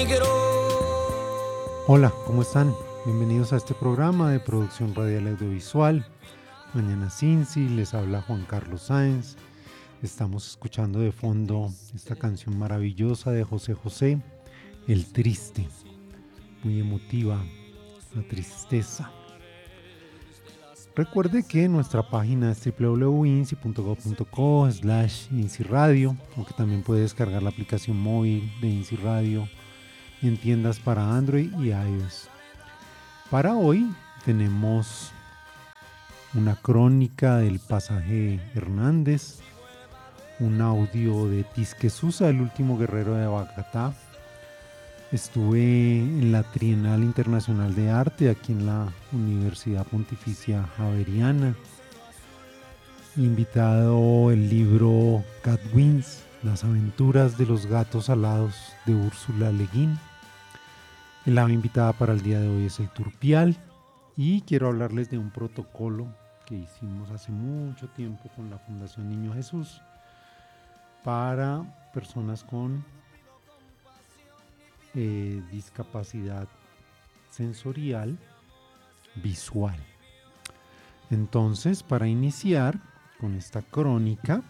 Hola, ¿cómo están? Bienvenidos a este programa de producción radial audiovisual. Mañana Cincy, les habla Juan Carlos Sáenz. Estamos escuchando de fondo esta canción maravillosa de José José, El Triste. Muy emotiva, la tristeza. Recuerde que nuestra página es www.inci.gov.co/INCIRadio, o que también puede descargar la aplicación móvil de INCI Radio en tiendas para Android y iOS. Para hoy tenemos una crónica del pasaje Hernández, un audio de Tisque Susa, el último guerrero de Boyacá. Estuve en la Trienal Internacional de Arte aquí en la Universidad Pontificia Javeriana. Invitado el libro Cat Wings, Las aventuras de los gatos alados de Úrsula Le Guin. La invitada para el día de hoy es el Turpial y quiero hablarles de un protocolo que hicimos hace mucho tiempo con la Fundación Niño Jesús para personas con discapacidad sensorial visual. Entonces, para iniciar con esta crónica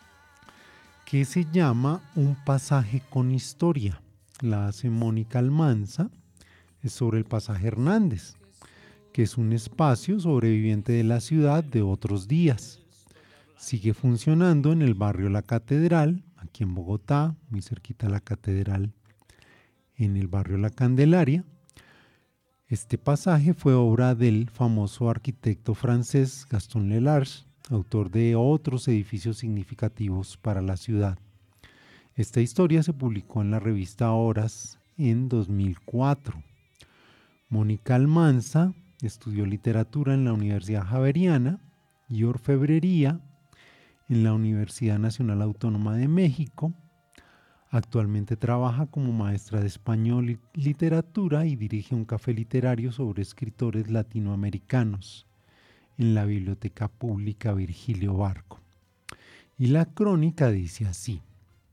que se llama Un pasaje con historia, la hace Mónica Almanza, es sobre el pasaje Hernández, que es un espacio sobreviviente de la ciudad de otros días. Sigue funcionando en el barrio La Catedral, aquí en Bogotá, muy cerquita a la Catedral, en el barrio La Candelaria. Este pasaje fue obra del famoso arquitecto francés Gaston Lelarge, autor de otros edificios significativos para la ciudad. Esta historia se publicó en la revista Horas en 2004. Mónica Almanza estudió literatura en la Universidad Javeriana y orfebrería en la Universidad Nacional Autónoma de México. Actualmente trabaja como maestra de español y literatura y dirige un café literario sobre escritores latinoamericanos en la Biblioteca Pública Virgilio Barco. Y la crónica dice así: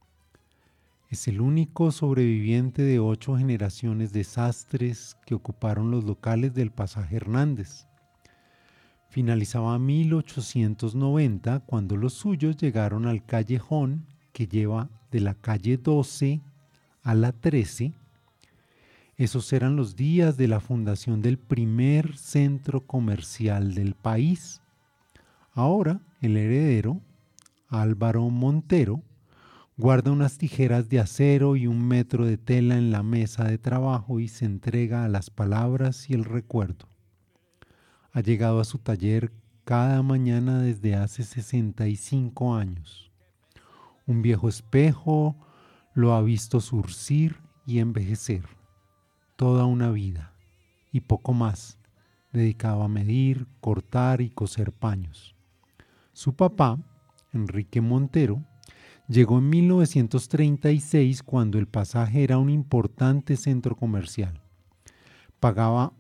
es el único sobreviviente de 8 generaciones de sastres que ocuparon los locales del pasaje Hernández. Finalizaba 1890 cuando los suyos llegaron al callejón que lleva de la calle 12 a la 13. Esos eran los días de la fundación del primer centro comercial del país. Ahora el heredero, Álvaro Montero, guarda unas tijeras de acero y un metro de tela en la mesa de trabajo y se entrega a las palabras y el recuerdo. Ha llegado a su taller cada mañana desde hace 65 años. Un viejo espejo lo ha visto surcir y envejecer. Toda una vida y poco más dedicado a medir, cortar y coser paños. Su papá, Enrique Montero, llegó en 1936 cuando el pasaje era un importante centro comercial. Pagaba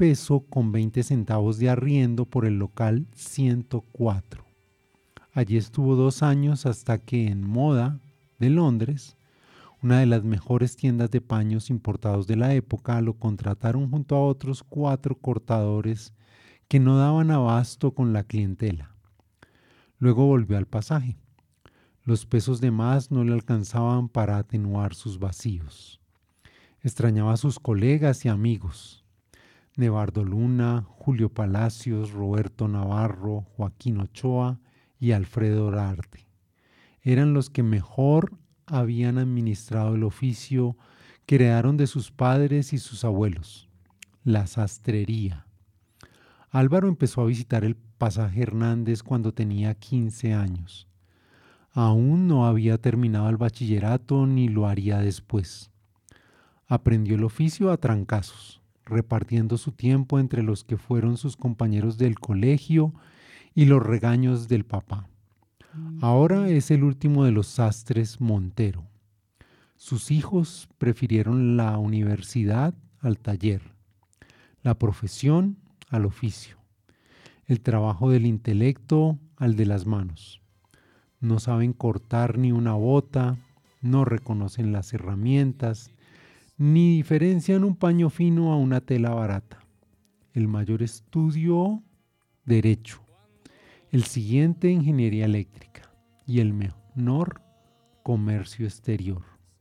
$1.20 de arriendo por el local 104. Allí estuvo 2 años hasta que en Moda de Londres, una de las mejores tiendas de paños importados de la época, lo contrataron junto a otros 4 cortadores que no daban abasto con la clientela. Luego volvió al pasaje. Los pesos de más no le alcanzaban para atenuar sus vacíos. Extrañaba a sus colegas y amigos: Nevardo Luna, Julio Palacios, Roberto Navarro, Joaquín Ochoa y Alfredo Orarte. Eran los que mejor habían administrado el oficio que heredaron de sus padres y sus abuelos, la sastrería. Álvaro empezó a visitar el pasaje Hernández cuando tenía 15 años. Aún no había terminado el bachillerato ni lo haría después. Aprendió el oficio a trancazos, repartiendo su tiempo entre los que fueron sus compañeros del colegio y los regaños del papá. Ahora es el último de los sastres Montero. Sus hijos prefirieron la universidad al taller, la profesión al oficio, el trabajo del intelecto al de las manos. No saben cortar ni una bota, no reconocen las herramientas, Ni diferencian un paño fino a una tela barata. El mayor estudió Derecho, el siguiente Ingeniería Eléctrica y el menor Comercio Exterior.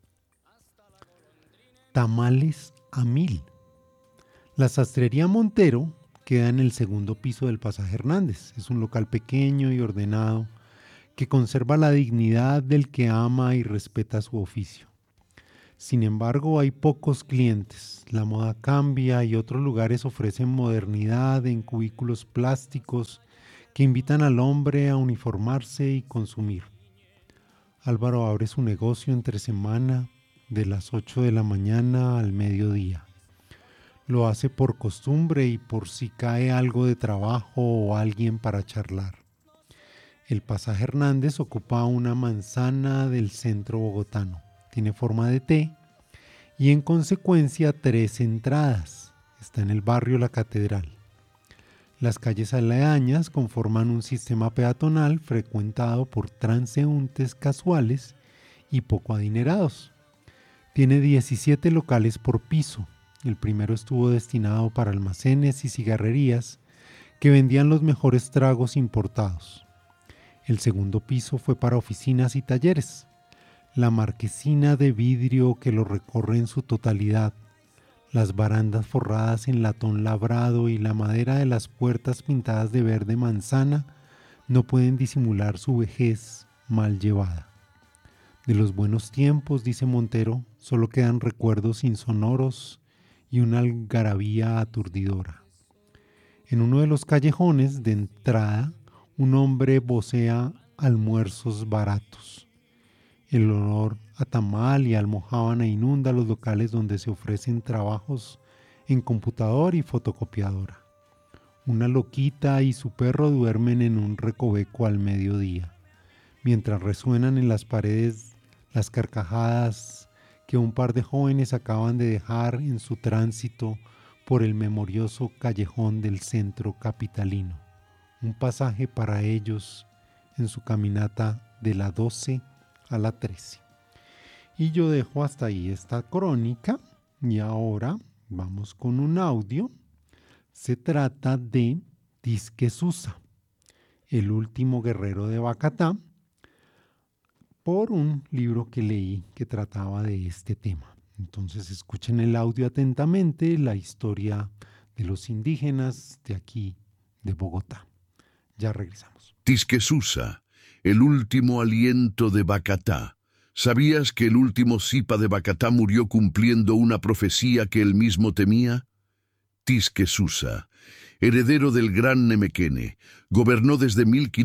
Tamales a 1000. La sastrería Montero queda en el segundo piso del Pasaje Hernández. Es un local pequeño y ordenado que conserva la dignidad del que ama y respeta su oficio. Sin embargo, hay pocos clientes, la moda cambia y otros lugares ofrecen modernidad en cubículos plásticos que invitan al hombre a uniformarse y consumir. Álvaro abre su negocio entre semana de las 8 de la mañana al mediodía. Lo hace por costumbre y por si cae algo de trabajo o alguien para charlar. El Pasaje Hernández ocupa una manzana del centro bogotano. Tiene forma de T y en consecuencia 3 entradas. Está en el barrio La Catedral. Las calles aledañas conforman un sistema peatonal frecuentado por transeúntes casuales y poco adinerados. Tiene 17 locales por piso. El primero estuvo destinado para almacenes y cigarrerías que vendían los mejores tragos importados. El segundo piso fue para oficinas y talleres. La marquesina de vidrio que lo recorre en su totalidad, las barandas forradas en latón labrado y la madera de las puertas pintadas de verde manzana no pueden disimular su vejez mal llevada. De los buenos tiempos, dice Montero, solo quedan recuerdos insonoros y una algarabía aturdidora. En uno de los callejones de entrada, un hombre vocea almuerzos baratos. El olor a tamal y almojábana inunda los locales donde se ofrecen trabajos en computador y fotocopiadora. Una loquita y su perro duermen en un recoveco al mediodía, mientras resuenan en las paredes las carcajadas que un par de jóvenes acaban de dejar en su tránsito por el memorioso callejón del centro capitalino. Un pasaje para ellos en su caminata de la 12 a la 13. Y yo dejo hasta ahí esta crónica y ahora vamos con un audio. Se trata de Tisque Susa, el último guerrero de Bacatá, por un libro que leí que trataba de este tema. Entonces escuchen el audio atentamente, la historia de los indígenas de aquí, de Bogotá. Ya regresamos. Tisque Susa, el último aliento de Bacatá. ¿Sabías que el último Zipa de Bacatá murió cumpliendo una profecía que él mismo temía? Tisque Susa, heredero del gran Nemequene, gobernó desde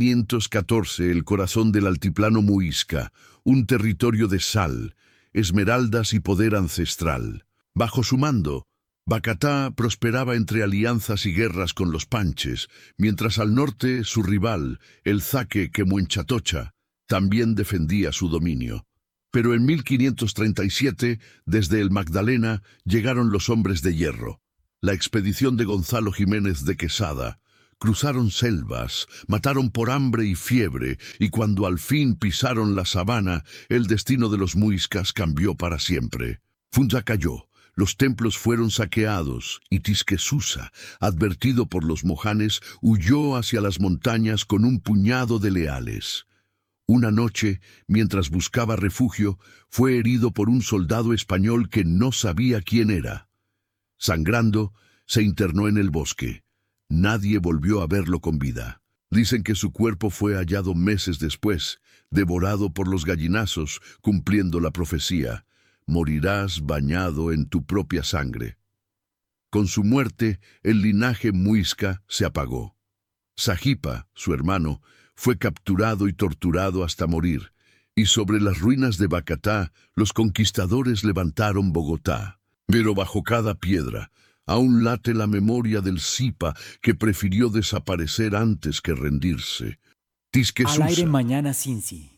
1514 el corazón del altiplano Muisca, un territorio de sal, esmeraldas y poder ancestral. Bajo su mando, Bacatá prosperaba entre alianzas y guerras con los panches, mientras al norte su rival, el zaque Quemuenchatocha, también defendía su dominio. Pero en 1537, desde el Magdalena, llegaron los hombres de hierro. La expedición de Gonzalo Jiménez de Quesada. Cruzaron selvas, mataron por hambre y fiebre, y cuando al fin pisaron la sabana, el destino de los muiscas cambió para siempre. Funza cayó, los templos fueron saqueados, y Tisque Susa, advertido por los mojanes, huyó hacia las montañas con un puñado de leales. Una noche, mientras buscaba refugio, fue herido por un soldado español que no sabía quién era. Sangrando, se internó en el bosque. Nadie volvió a verlo con vida. Dicen que su cuerpo fue hallado meses después, devorado por los gallinazos, cumpliendo la profecía: morirás bañado en tu propia sangre. Con su muerte, el linaje muisca se apagó. Sajipa, su hermano, fue capturado y torturado hasta morir, y sobre las ruinas de Bacatá, los conquistadores levantaron Bogotá. Pero bajo cada piedra, aún late la memoria del Zipa que prefirió desaparecer antes que rendirse. Tisque Susa. Al aire mañana, Cincy.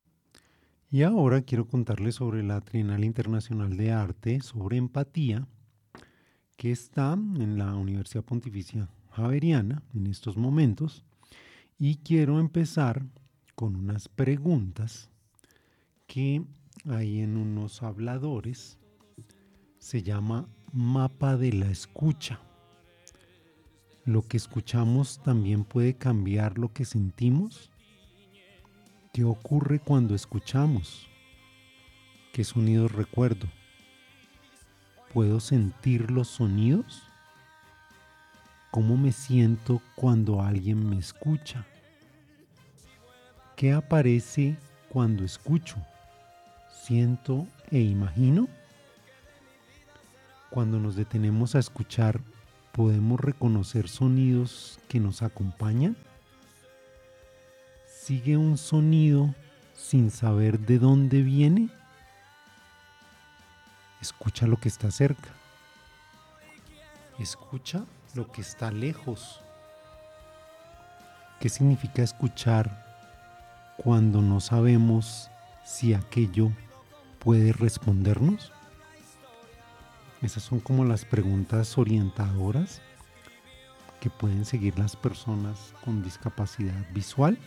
Y ahora quiero contarles sobre la Trienal Internacional de Arte sobre Empatía, que está en la Universidad Pontificia Javeriana en estos momentos. Y quiero empezar con unas preguntas que hay en unos habladores. se llama mapa de la escucha. ¿Lo que escuchamos también puede cambiar lo que sentimos? ¿Qué ocurre cuando escuchamos? ¿Qué sonidos recuerdo? ¿Puedo sentir los sonidos? ¿Cómo me siento cuando alguien me escucha? ¿Qué aparece cuando escucho? ¿Siento e imagino? Cuando nos detenemos a escuchar, ¿podemos reconocer sonidos que nos acompañan? ¿Sigue un sonido sin saber de dónde viene? Escucha lo que está cerca. Escucha lo que está lejos. ¿Qué significa escuchar cuando no sabemos si aquello puede respondernos? Esas son como las preguntas orientadoras que pueden seguir las personas con discapacidad visual.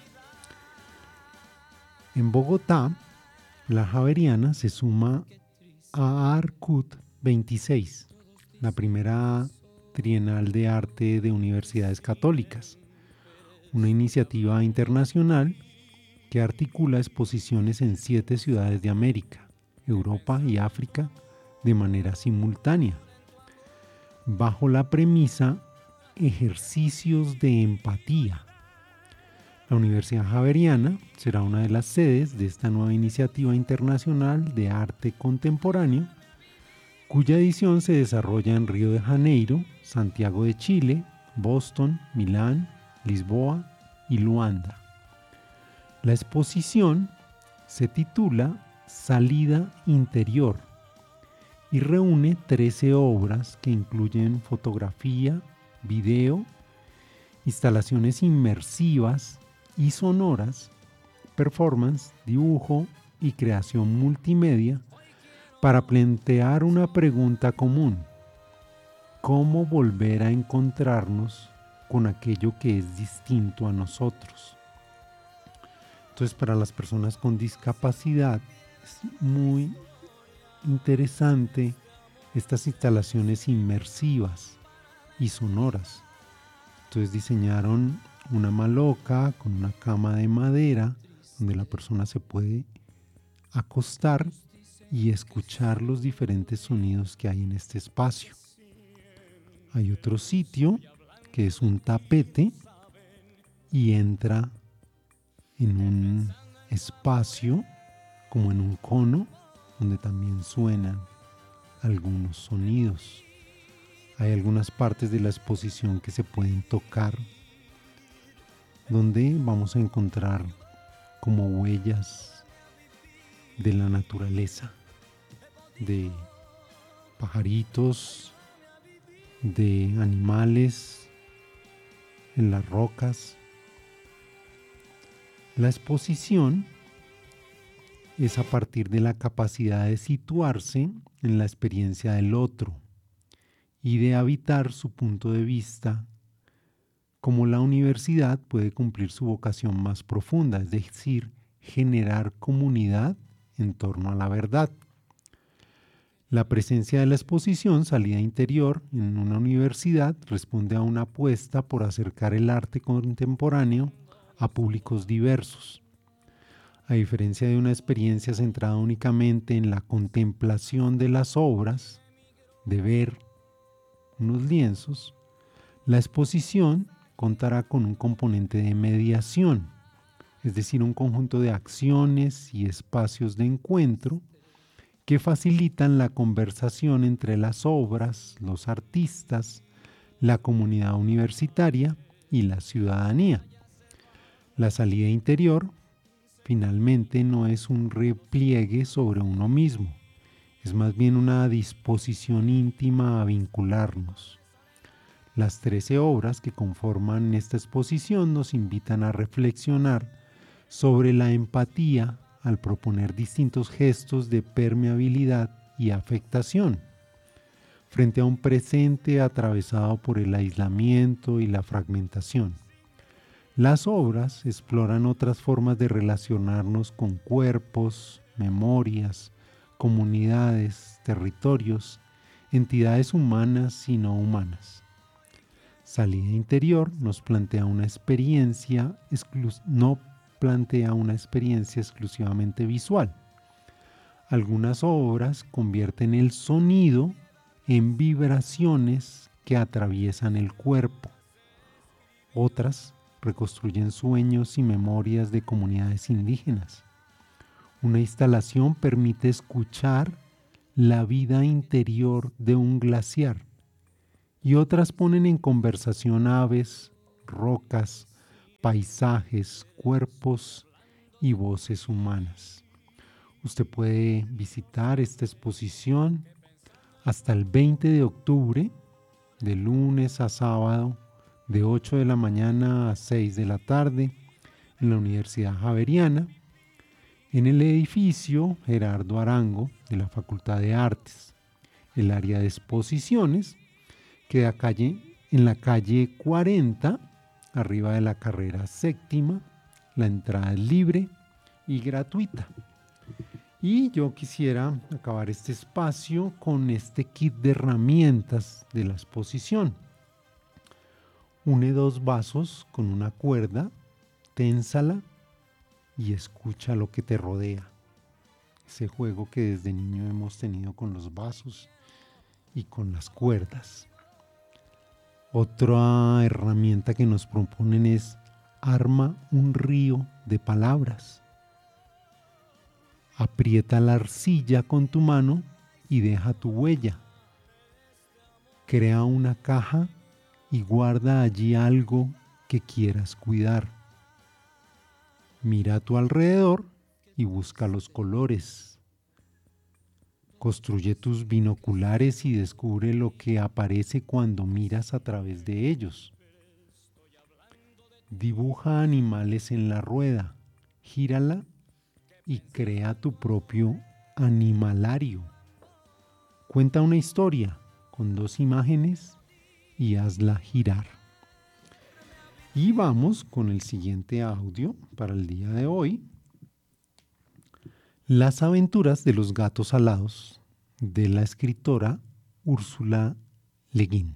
En Bogotá, la Javeriana se suma a ARCUT 26, la primera Trienal de Arte de Universidades Católicas, una iniciativa internacional que articula exposiciones en 7 ciudades de América, Europa y África de manera simultánea, bajo la premisa ejercicios de empatía. La Universidad Javeriana será una de las sedes de esta nueva iniciativa internacional de arte contemporáneo, cuya edición se desarrolla en Río de Janeiro, Santiago de Chile, Boston, Milán, Lisboa y Luanda. La exposición se titula Salida Interior y reúne 13 obras que incluyen fotografía, video, instalaciones inmersivas y sonoras, performance, dibujo y creación multimedia para plantear una pregunta común: ¿cómo volver a encontrarnos con aquello que es distinto a nosotros? Entonces, para las personas con discapacidad es muy interesante estas instalaciones inmersivas y sonoras. Entonces diseñaron una maloca con una cama de madera donde la persona se puede acostar y escuchar los diferentes sonidos que hay en este espacio. Hay otro sitio que es un tapete y entra en un espacio como en un cono donde también suenan algunos sonidos. Hay algunas partes de la exposición que se pueden tocar, donde vamos a encontrar como huellas de la naturaleza, de pajaritos, de animales en las rocas. La exposición es a partir de la capacidad de situarse en la experiencia del otro y de habitar su punto de vista, como la universidad puede cumplir su vocación más profunda, es decir, generar comunidad en torno a la verdad. La presencia de la exposición Salida Interior en una universidad responde a una apuesta por acercar el arte contemporáneo a públicos diversos. A diferencia de una experiencia centrada únicamente en la contemplación de las obras, de ver unos lienzos, la exposición contará con un componente de mediación, es decir, un conjunto de acciones y espacios de encuentro que facilitan la conversación entre las obras, los artistas, la comunidad universitaria y la ciudadanía. La salida interior, finalmente, no es un repliegue sobre uno mismo, es más bien una disposición íntima a vincularnos. Las 13 obras que conforman esta exposición nos invitan a reflexionar sobre la empatía al proponer distintos gestos de permeabilidad y afectación frente a un presente atravesado por el aislamiento y la fragmentación. Las obras exploran otras formas de relacionarnos con cuerpos, memorias, comunidades, territorios entidades humanas y no humanas. Salida interior nos plantea una experiencia no plantea una experiencia exclusivamente visual. Algunas obras convierten el sonido en vibraciones que atraviesan el cuerpo. Otras reconstruyen sueños y memorias de comunidades indígenas. Una instalación permite escuchar la vida interior de un glaciar y otras ponen en conversación aves, rocas, paisajes, cuerpos y voces humanas. Usted puede visitar esta exposición hasta el 20 de octubre, de lunes a sábado, de 8 de la mañana a 6 de la tarde, en la Universidad Javeriana, en el edificio Gerardo Arango de la Facultad de Artes. El área de exposiciones queda en la calle 40, arriba de la carrera séptima. La entrada es libre y gratuita. Y yo quisiera acabar este espacio con este kit de herramientas de la exposición. Une 2 vasos con una cuerda, ténsala y escucha lo que te rodea. Ese juego que desde niño hemos tenido con los vasos y con las cuerdas. Otra herramienta que nos proponen es arma un río de palabras. Aprieta la arcilla con tu mano y deja tu huella. Crea una caja y guarda allí algo que quieras cuidar. Mira a tu alrededor y busca los colores. Construye tus binoculares y descubre lo que aparece cuando miras a través de ellos. Dibuja animales en la rueda, gírala y crea tu propio animalario. Cuenta una historia con 2 imágenes y hazla girar. Y vamos con el siguiente audio para el día de hoy. Las aventuras de los gatos alados, de la escritora Úrsula Le Guin.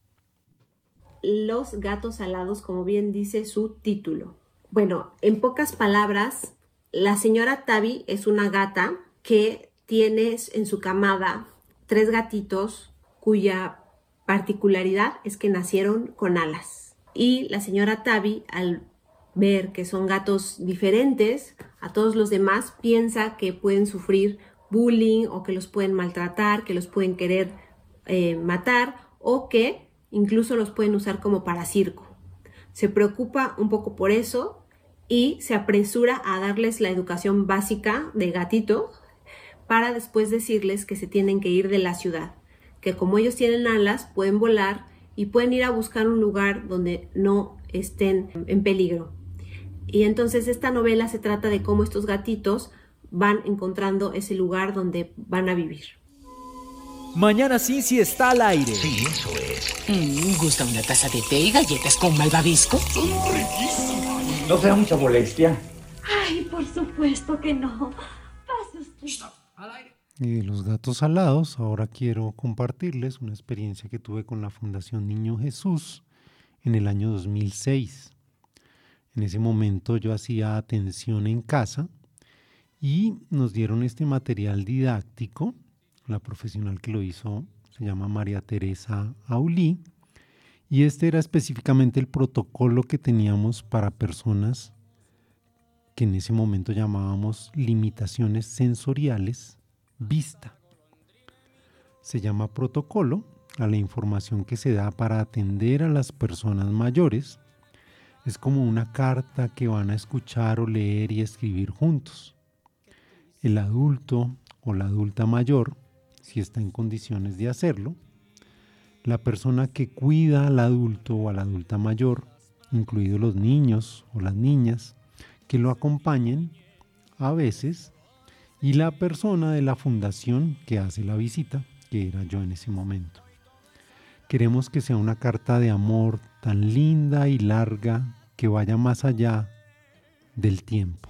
Los gatos alados, como bien dice su título. Bueno, en pocas palabras, la señora Tabby es una gata que tiene en su camada 3 gatitos cuya particularidad es que nacieron con alas. Y la señora Tabby, al ver que son gatos diferentes a todos los demás, piensa que pueden sufrir bullying o que los pueden maltratar, que los pueden querer matar o que incluso los pueden usar como para circo. Se preocupa un poco por eso y se apresura a darles la educación básica de gatito para después decirles que se tienen que ir de la ciudad, que como ellos tienen alas pueden volar y pueden ir a buscar un lugar donde no estén en peligro. Y entonces esta novela se trata de cómo estos gatitos van encontrando ese lugar donde van a vivir. Mañana Cincy está al aire. Sí, eso es. ¿Gusta una taza de té y galletas con malvavisco? Son riquísimas. ¿No será mucha molestia? Ay, por supuesto que no. Pase usted. Stop. Al aire. Y de los gatos alados, ahora quiero compartirles una experiencia que tuve con la Fundación Niño Jesús en el año 2006. En ese momento yo hacía atención en casa y nos dieron este material didáctico. La profesional que lo hizo se llama María Teresa Aulí y este era específicamente el protocolo que teníamos para personas que en ese momento llamábamos limitaciones sensoriales vista. Se llama protocolo a la información que se da para atender a las personas mayores. Es como una carta que van a escuchar o leer y escribir juntos. El adulto o la adulta mayor, si está en condiciones de hacerlo, la persona que cuida al adulto o a la adulta mayor, incluidos los niños o las niñas, que lo acompañen a veces, y la persona de la fundación que hace la visita, que era yo en ese momento. Queremos que sea una carta de amor tan linda y larga que vaya más allá del tiempo.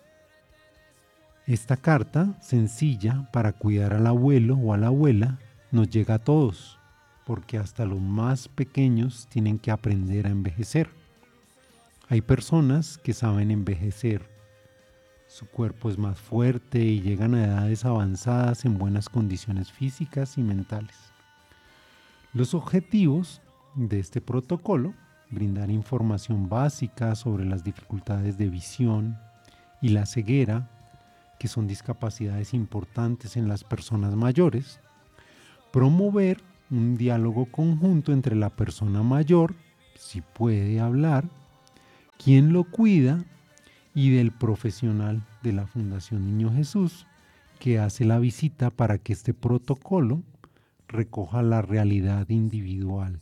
Esta carta, sencilla para cuidar al abuelo o a la abuela, nos llega a todos, porque hasta los más pequeños tienen que aprender a envejecer. Hay personas que saben envejecer. Su cuerpo es más fuerte y llegan a edades avanzadas en buenas condiciones físicas y mentales. Los objetivos de este protocolo: brindar información básica sobre las dificultades de visión y la ceguera, que son discapacidades importantes en las personas mayores; promover un diálogo conjunto entre la persona mayor, si puede hablar, quien lo cuida, y del profesional de la Fundación Niño Jesús, que hace la visita para que este protocolo recoja la realidad individual.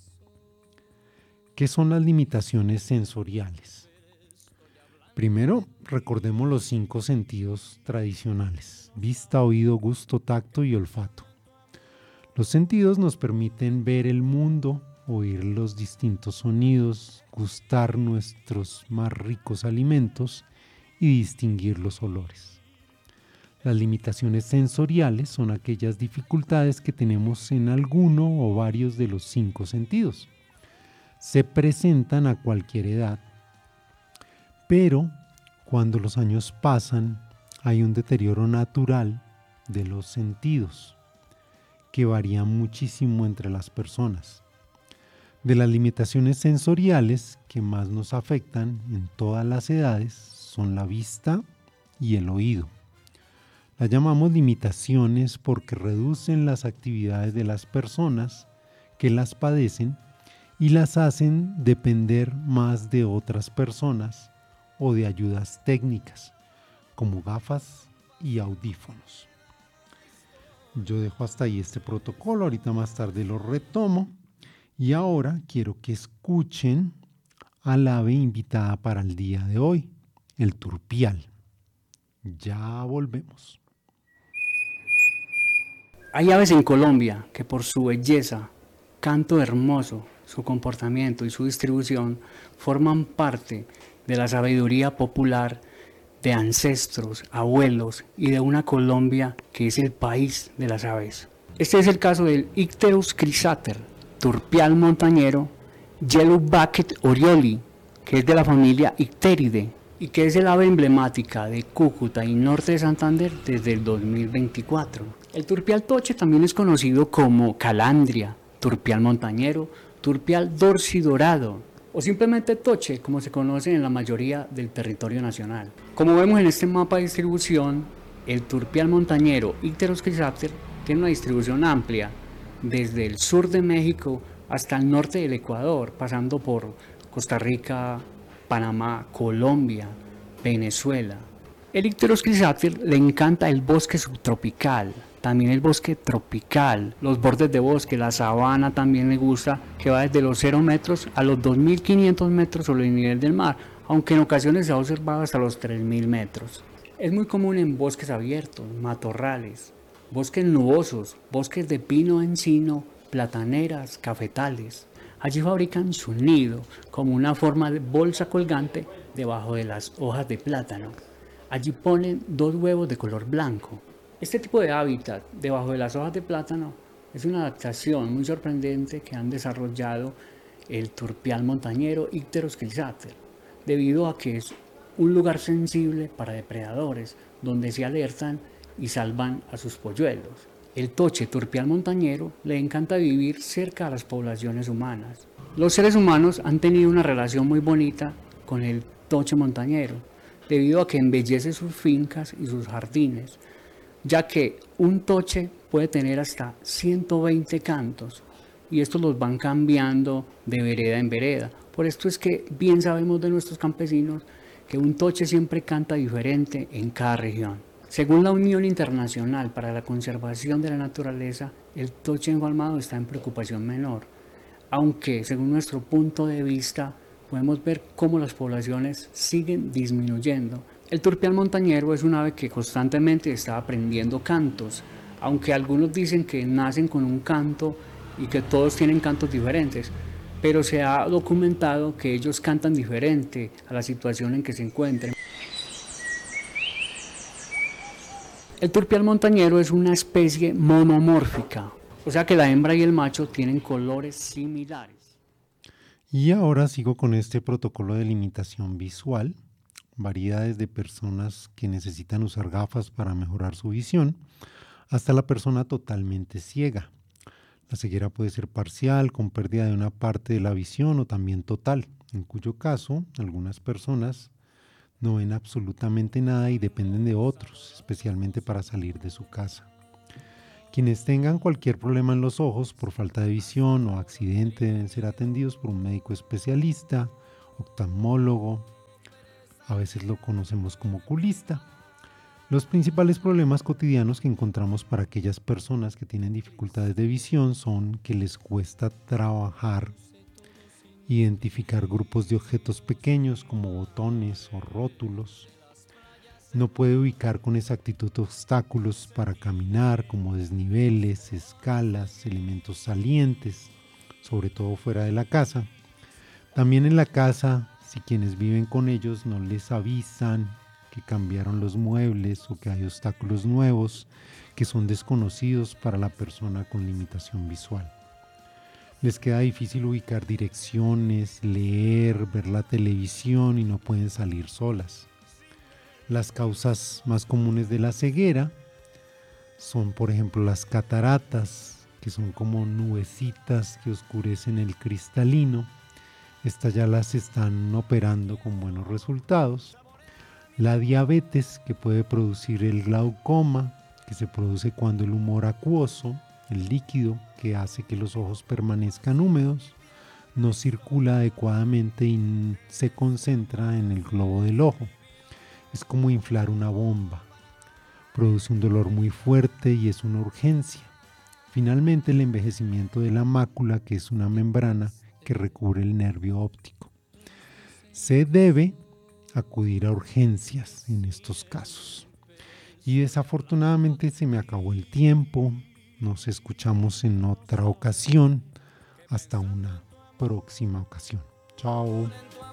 ¿Qué son las limitaciones sensoriales? Primero, recordemos los 5 sentidos tradicionales: vista, oído, gusto, tacto y olfato. Los sentidos nos permiten ver el mundo, oír los distintos sonidos, gustar nuestros más ricos alimentos y distinguir los olores. Las limitaciones sensoriales son aquellas dificultades que tenemos en alguno o varios de los 5 sentidos. Se presentan a cualquier edad, pero cuando los años pasan hay un deterioro natural de los sentidos que varía muchísimo entre las personas. De las limitaciones sensoriales que más nos afectan en todas las edades son la vista y el oído. Las llamamos limitaciones porque reducen las actividades de las personas que las padecen y las hacen depender más de otras personas o de ayudas técnicas, como gafas y audífonos. Yo dejo hasta ahí este protocolo, ahorita más tarde lo retomo, y ahora quiero que escuchen al ave invitada para el día de hoy, el turpial. Ya volvemos. Hay aves en Colombia que por su belleza, canto hermoso, su comportamiento y su distribución forman parte de la sabiduría popular de ancestros, abuelos y de una Colombia que es el país de las aves. Este es el caso del Icterus crisater, turpial montañero, Yellowbacked orioli, que es de la familia Icteridae y que es el ave emblemática de Cúcuta y norte de Santander desde el 2024. El turpial toche también es conocido como calandria, turpial montañero, turpial dorsidorado o simplemente toche, como se conoce en la mayoría del territorio nacional. Como vemos en este mapa de distribución, el turpial montañero Icterus crisater tiene una distribución amplia desde el sur de México hasta el norte del Ecuador, pasando por Costa Rica, Panamá, Colombia, Venezuela. El Icterus crisater le encanta el bosque subtropical, también el bosque tropical, los bordes de bosque, la sabana también le gusta, que va desde los 0 metros a los 2.500 metros sobre el nivel del mar, aunque en ocasiones se ha observado hasta los 3.000 metros. Es muy común en bosques abiertos, matorrales, bosques nubosos, bosques de pino, encino, plataneras, cafetales. Allí fabrican su nido como una forma de bolsa colgante debajo de las hojas de plátano. Allí ponen 2 huevos de color blanco. Este tipo de hábitat debajo de las hojas de plátano es una adaptación muy sorprendente que han desarrollado el turpial montañero Icterus crisater, debido a que es un lugar sensible para depredadores donde se alertan y salvan a sus polluelos. El toche turpial montañero le encanta vivir cerca a las poblaciones humanas. Los seres humanos han tenido una relación muy bonita con el toche montañero, debido a que embellece sus fincas y sus jardines, ya que un toche puede tener hasta 120 cantos y estos los van cambiando de vereda en vereda. Por esto es que bien sabemos de nuestros campesinos que un toche siempre canta diferente en cada región. Según la Unión Internacional para la Conservación de la Naturaleza, el toche engolmado está en preocupación menor, aunque según nuestro punto de vista podemos ver cómo las poblaciones siguen disminuyendo. El turpial montañero es un ave que constantemente está aprendiendo cantos, aunque algunos dicen que nacen con un canto y que todos tienen cantos diferentes, pero se ha documentado que ellos cantan diferente a la situación en que se encuentren. El turpial montañero es una especie monomórfica, O sea que la hembra y el macho tienen colores similares. Y ahora sigo con este protocolo de limitación visual. Variedades de personas que necesitan usar gafas para mejorar su visión, hasta la persona totalmente ciega. La ceguera puede ser parcial, con pérdida de una parte de la visión, o también total, en cuyo caso algunas personas no ven absolutamente nada y dependen de otros, especialmente para salir de su casa. Quienes tengan cualquier problema en los ojos por falta de visión o accidente deben ser atendidos por un médico especialista, oftalmólogo, a veces lo conocemos como oculista. Los principales problemas cotidianos que encontramos para aquellas personas que tienen dificultades de visión son que les cuesta trabajar, identificar grupos de objetos pequeños como botones o rótulos. No puede ubicar con exactitud obstáculos para caminar como desniveles, escalas, elementos salientes, sobre todo fuera de la casa. También en la casa, si quienes viven con ellos no les avisan que cambiaron los muebles o que hay obstáculos nuevos que son desconocidos para la persona con limitación visual. Les queda difícil ubicar direcciones, leer, ver la televisión y no pueden salir solas. Las causas más comunes de la ceguera son, por ejemplo, las cataratas, que son como nubecitas que oscurecen el cristalino. Estas ya las están operando con buenos resultados. La diabetes, que puede producir el glaucoma, que se produce cuando el humor acuoso, el líquido que hace que los ojos permanezcan húmedos, no circula adecuadamente y se concentra en el globo del ojo. Es como inflar una bomba. Produce un dolor muy fuerte y es una urgencia. Finalmente, el envejecimiento de la mácula, que es una membrana que recubre el nervio óptico. Se debe acudir a urgencias en estos casos. Y desafortunadamente se me acabó el tiempo. Nos escuchamos en otra ocasión. Hasta una próxima ocasión. Chao.